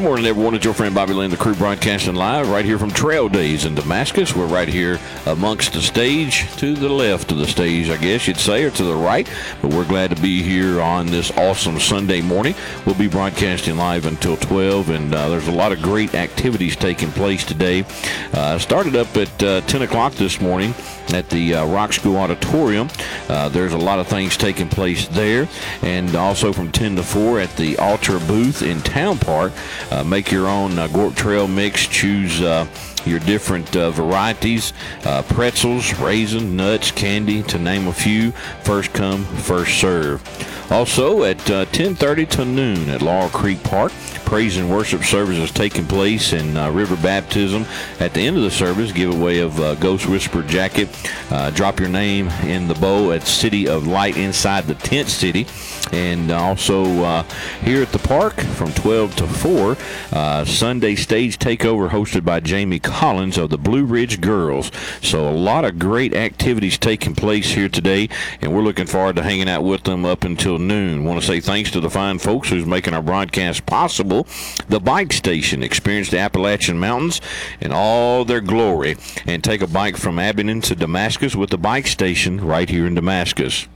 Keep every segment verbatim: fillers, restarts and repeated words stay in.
morning, everyone. It's your friend Bobby Lynn, the crew broadcasting live right here from Trail Days in Damascus. We're right here amongst the stage, to the left of the stage, I guess you'd say, or to the right. But we're glad to be here on this awesome Sunday morning. We'll be broadcasting live until twelve, and uh, there's a lot of great activities taking place today. Uh, started up at uh, ten o'clock this morning at the uh, Rock School Auditorium. Uh, there's a lot of things taking place there, and also from ten to four at the Altar booth in Town Park. Uh, make your own uh, Gorp Trail mix. Choose uh, your different uh, varieties, uh, pretzels, raisins, nuts, candy, to name a few. First come, first serve. Also at uh, ten thirty to noon at Laurel Creek Park, praise and worship services taking place, and uh, river baptism. At the end of the service, giveaway of uh, Ghost Whisperer jacket. Uh, drop your name in the bowl at City of Light inside the tent city. And also uh, here at the park from twelve to four, uh, Sunday stage takeover hosted by Jamie Collins of the Blue Ridge Girls. So a lot of great activities taking place here today, and we're looking forward to hanging out with them up until noon. Want to say thanks to the fine folks who's making our broadcast possible. The Bike Station. Experience the Appalachian Mountains in all their glory, and take a bike from Abingdon to Damascus with the Bike Station right here in Damascus.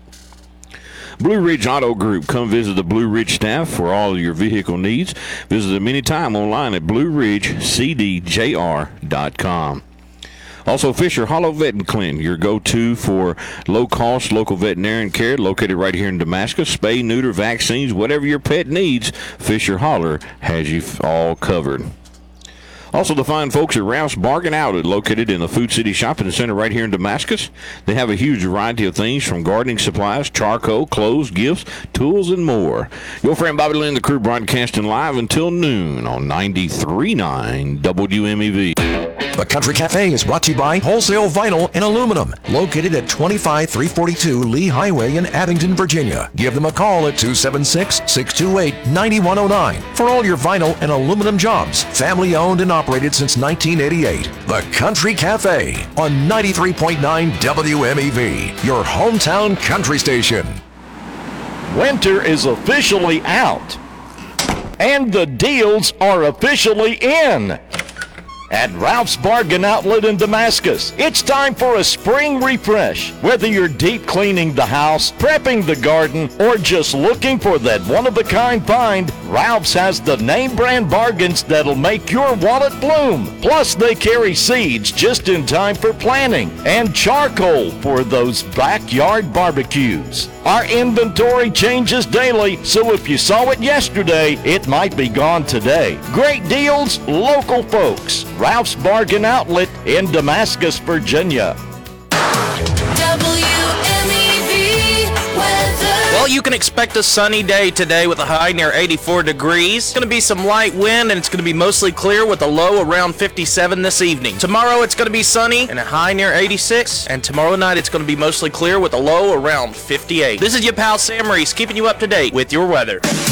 Blue Ridge Auto Group. Come visit the Blue Ridge staff for all your vehicle needs. Visit them anytime online at blue ridge c d j r dot com. Also, Fisher Hollow Vet and Clinic, your go-to for low-cost local veterinarian care, located right here in Damascus. Spay, neuter, vaccines, whatever your pet needs, Fisher Holler has you all covered. Also, the fine folks at Ralph's Bargain Outlet, located in the Food City Shopping Center right here in Damascus. They have a huge variety of things, from gardening supplies, charcoal, clothes, gifts, tools, and more. Your friend Bobby Lynn, the crew, broadcasting live until noon on ninety-three point nine W M E V. The Country Cafe is brought to you by Wholesale Vinyl and Aluminum, located at twenty-five three forty-two Lee Highway in Abingdon, Virginia. Give them a call at two seven six, six two eight, nine one zero nine for all your vinyl and aluminum jobs. Family owned and operated since nineteen eighty-eight. The Country Cafe on ninety-three point nine W M E V, your hometown country station. Winter is officially out, and the deals are officially in. At Ralph's Bargain Outlet in Damascus, it's time for a spring refresh. Whether you're deep cleaning the house, prepping the garden, or just looking for that one-of-a-kind find, Ralph's has the name brand bargains that'll make your wallet bloom. Plus, they carry seeds just in time for planting, and charcoal for those backyard barbecues. Our inventory changes daily, so if you saw it yesterday, it might be gone today. Great deals, local folks. Ralph's Bargain Outlet in Damascus, Virginia. W M E V weather. Well, you can expect a sunny day today with a high near eighty-four degrees. It's going to be some light wind, and it's going to be mostly clear with a low around fifty-seven this evening. Tomorrow it's going to be sunny and a high near eighty-six, and tomorrow night it's going to be mostly clear with a low around fifty-eight. This is your pal Sam Reese keeping you up to date with your weather.